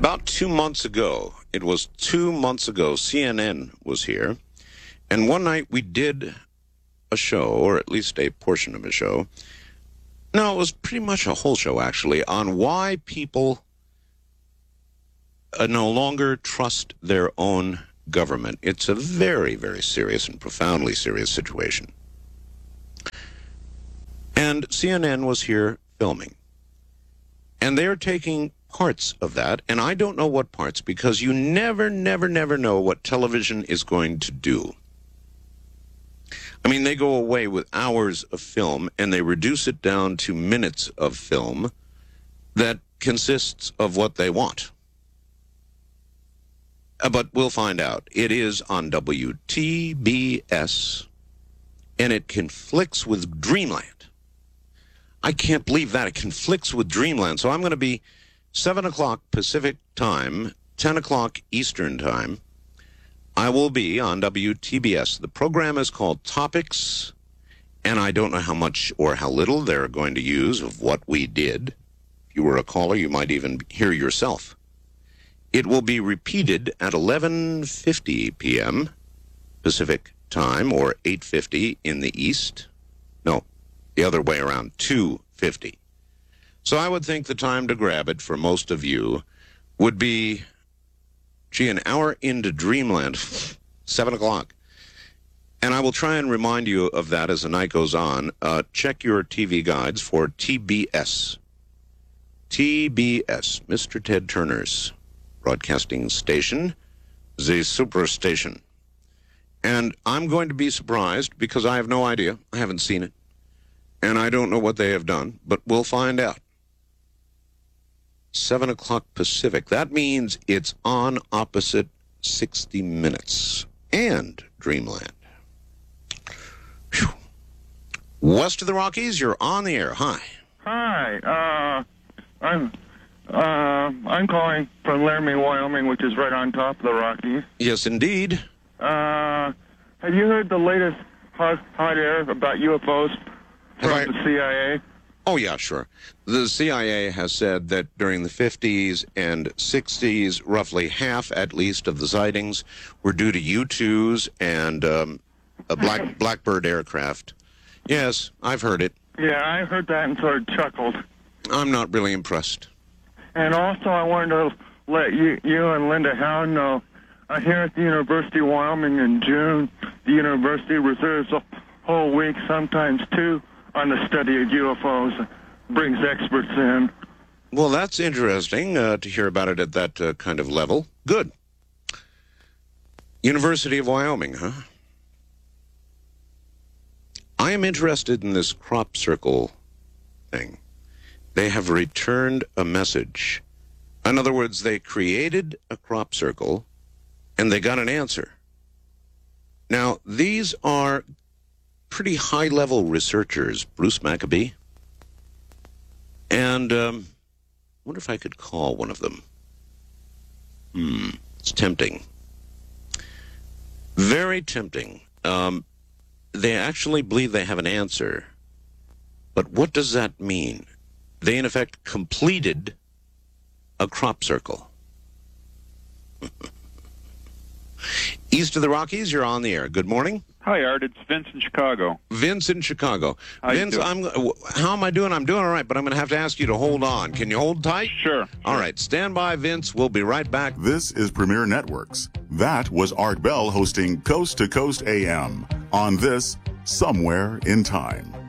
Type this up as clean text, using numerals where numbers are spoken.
About 2 months ago, it was 2 months ago, CNN was here, and one night we did a show, or at least a portion of a show. No, it was pretty much a whole show, actually, on why people no longer trust their own government. It's a very, very serious and profoundly serious situation. And CNN was here filming. And they're taking parts of that, and I don't know what parts, because you never know what television is going to do. I mean, they go away with hours of film, and they reduce it down to minutes of film that consists of what they want. But we'll find out. It is on WTBS, and it conflicts with Dreamland. I can't believe that. It conflicts with Dreamland. So I'm going to be 7 o'clock Pacific time, 10 o'clock Eastern time. I will be on WTBS. The program is called Topics, and I don't know how much or how little they're going to use of what we did. If you were a caller, you might even hear yourself. It will be repeated at 11:50 p.m. Pacific time, or 8:50 in the East. No, the other way around, 2:50. So I would think the time to grab it for most of you would be, an hour into Dreamland, 7 o'clock. And I will try and remind you of that as the night goes on. Check your TV guides for TBS. TBS, Mr. Ted Turner's broadcasting station, the Superstation. And I'm going to be surprised because I have no idea. I haven't seen it. And I don't know what they have done, but we'll find out. 7 o'clock Pacific. That means it's on opposite 60 Minutes and Dreamland. Whew. West of the Rockies, you're on the air. Hi. Hi. I'm calling from Laramie, Wyoming, which is right on top of the Rockies. Yes, indeed. Have you heard the latest hot air about UFOs from the CIA? Oh, yeah, sure. The CIA has said that during the 50s and 60s, roughly half, at least, of the sightings were due to U-2s and a Blackbird aircraft. Yes, I've heard it. Yeah, I heard that and sort of chuckled. I'm not really impressed. And also, I wanted to let you and Linda Howard know, here at the University of Wyoming in June, the university reserves a whole week, sometimes two, on the study of UFOs, brings experts in. Well, that's interesting to hear about it at that kind of level. Good. University of Wyoming, huh? I am interested in this crop circle thing. They have returned a message. In other words, they created a crop circle, and they got an answer. Now, these are pretty high-level researchers, Bruce Maccabee, and I wonder if I could call one of them. It's tempting. Very tempting. They actually believe they have an answer, but what does that mean? They, in effect, completed a crop circle. East of the Rockies, you're on the air. Good morning. Hi, Art. It's Vince in Chicago. Vince in Chicago. Vince, how am I doing? I'm doing all right, but I'm going to have to ask you to hold on. Can you hold tight? Sure. All right. Stand by, Vince. We'll be right back. This is Premier Networks. That was Art Bell hosting Coast to Coast AM on this Somewhere in Time.